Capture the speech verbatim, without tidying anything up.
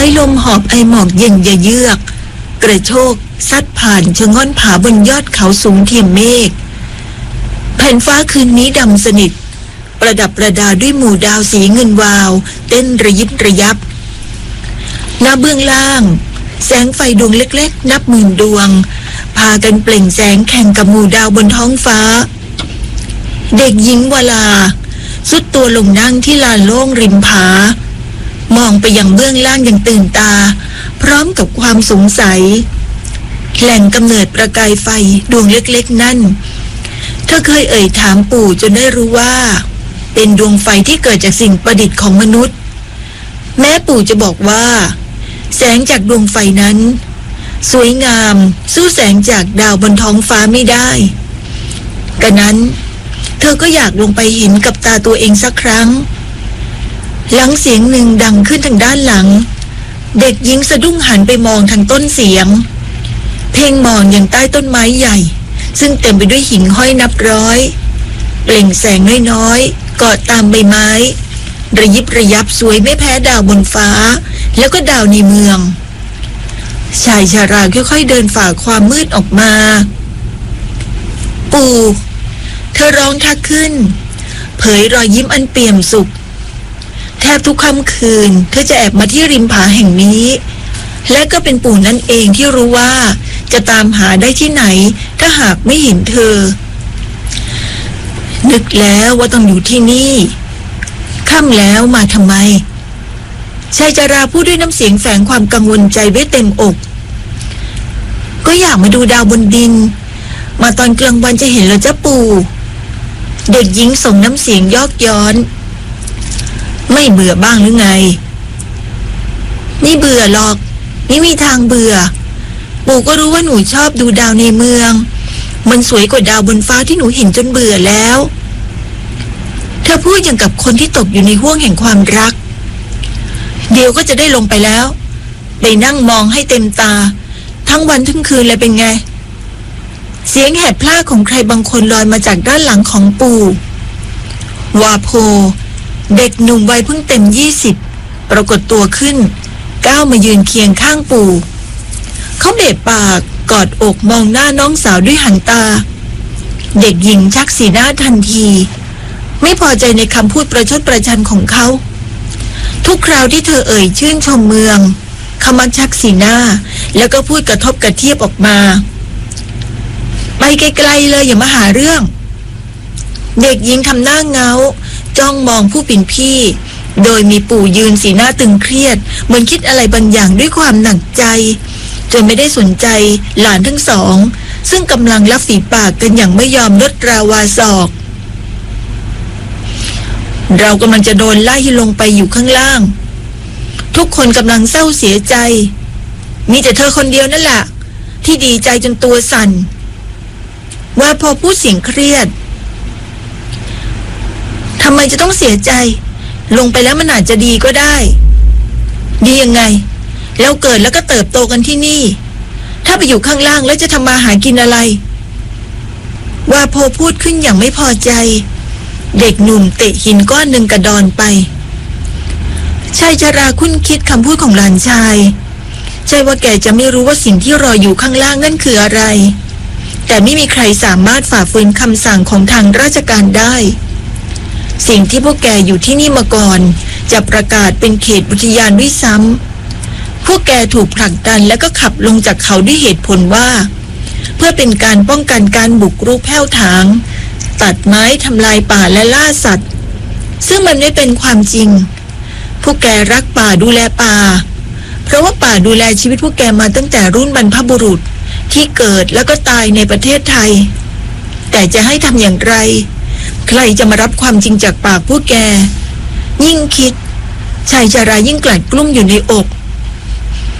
ายลมหอบไอหมอกเย็นเยือกกระโชกซัดผ่านชะง่อนผาบนยอดเขาสูงเทียมเมฆแผ่นฟ้าคืนนี้ดำสนิทประดับประดาด้วยหมู่ดาวสีเงินวาวเต้นระยิบระยับณเบื้องล่างแสงไฟดวงเล็กๆนับหมื่นดวงพากันเปล่งแสงแข่งกับหมู่ดาวบนท้องฟ้าเด็กหญิงวลาสุดตัวลงนั่งที่ลานโล่งริมผามองไปยังเบื้องล่างอย่างตื่นตาพร้อมกับความสงสัยแหล่งกำเนิดประกายไฟดวงเล็กๆนั่นเธอเคยเอ่ยถามปู่จนได้รู้ว่าเป็นดวงไฟที่เกิดจากสิ่งประดิษฐ์ของมนุษย์แม้ปู่จะบอกว่าแสงจากดวงไฟนั้นสวยงามสู้แสงจากดาวบนท้องฟ้าไม่ได้กะนั้นเธอก็อยากลงไปเห็นกับตาตัวเองสักครั้งหลังเสียงหนึ่งดังขึ้นทางด้านหลังเด็กหญิงสะดุ้งหันไปมองทางต้นเสียงเพ่งมองอย่างใต้ต้นไม้ใหญ่ซึ่งเต็มไปด้วยหิ่งห้อยนับร้อยเปล่งแสงน้อยๆกอดตามใบไม้ระยิบระยับสวยไม่แพ้ดาวบนฟ้าแล้วก็ดาวในเมืองชายชาราค่อยๆเดินฝ่าความมืดออกมาปู่เธอร้องทักขึ้นเผยรอยยิ้มอันเปี่ยมสุขแทบทุกค่ำคืนเธอจะแอบมาที่ริมผาแห่งนี้และก็เป็นปู่นั่นเองที่รู้ว่าจะตามหาได้ที่ไหนถ้าหากไม่เห็นเธอนึกแล้วว่าต้องอยู่ที่นี่ค่ำแล้วมาทำไมชายจาราพูดด้วยน้ำเสียงแฝงความกังวลใจไว้เต็มอกก็อยากมาดูดาวบนดินมาตอนกลางวันจะเห็นแล้วจ้ะปู่เด็กหญิงส่งน้ำเสียงยอกย้อนไม่เบื่อบ้างหรือไงนี่เบื่อหรอกนี่มีทางเบื่อปู่ก็รู้ว่าหนูชอบดูดาวในเมืองมันสวยกว่าดาวบนฟ้าที่หนูเห็นจนเบื่อแล้วเธอพูดอย่างกับคนที่ตกอยู่ในห้วงแห่งความรักเดี๋ยวก็จะได้ลงไปแล้วไปนั่งมองให้เต็มตาทั้งวันทั้งคืนเลยเป็นไงเสียงแหบพล่าของใครบางคนลอยมาจากด้านหลังของปู่วาโพเด็กหนุ่มวัยเพิ่งเต็มยี่สิบปรากฏตัวขึ้นก้าวมายืนเคียงข้างปู่เขาเบะปากกอดอกมองหน้าน้องสาวด้วยหันตาเด็กหญิงชักสีหน้าทันทีไม่พอใจในคำพูดประชดประชันของเขาทุกคราวที่เธอเอ่ยชื่นชมเมืองเขามักชักสีหน้าแล้วก็พูดกระทบกระเทียบออกมาไปไกลๆเลยอย่ามาหาเรื่องเด็กหญิงทำหน้าเงาจ้องมองผู้เป็นพี่โดยมีปู่ยืนสีหน้าตึงเครียดเหมือนคิดอะไรบางอย่างด้วยความหนักใจจนไม่ได้สนใจหลานทั้งสองซึ่งกำลังลับฝีปากกันอย่างไม่ยอมลดราวาศอกเรากำลังจะโดนไล่ลงไปอยู่ข้างล่างทุกคนกำลังเศร้าเสียใจมีแต่เธอคนเดียวนั่นแหละที่ดีใจจนตัวสั่นว่าพอพูดเสียงเครียดทำไมจะต้องเสียใจลงไปแล้วมันอาจจะดีก็ได้ดียังไงแล้วเกิดแล้วก็เติบโตกันที่นี่ถ้าไปอยู่ข้างล่างแล้วจะทำมาหากินอะไรว่าพอพูดขึ้นอย่างไม่พอใจเด็กหนุ่มเตะหินก้อนหนึ่งกระดอนไปชายชราคุ้นคิดคำพูดของหลานชายใช่ว่าแกจะไม่รู้ว่าสิ่งที่รออยู่ข้างล่างนั่นคืออะไรแต่ไม่มีใครสามารถฝ่าฝืนคำสั่งของทางราชการได้สิ่งที่พวกแกอยู่ที่นี่มาก่อนจะประกาศเป็นเขตอุทยานด้วยซ้ำพวกแกถูกผลักดันและก็ขับลงจากเขาด้วยเหตุผลว่าเพื่อเป็นการป้องกันการบุกรุกแผ่วถางตัดไม้ทำลายป่าและล่าสัตว์ซึ่งมันไม่เป็นความจริงพวกแกรักป่าดูแลป่าเพราะว่าป่าดูแลชีวิตพวกแกมาตั้งแต่รุ่นบรรพบุรุษที่เกิดแล้วก็ตายในประเทศไทยแต่จะให้ทำอย่างไรใครจะมารับความจริงจากปากพวกแกยิ่งคิดชายชรายิ่งกลัดกลุ้มอยู่ในอก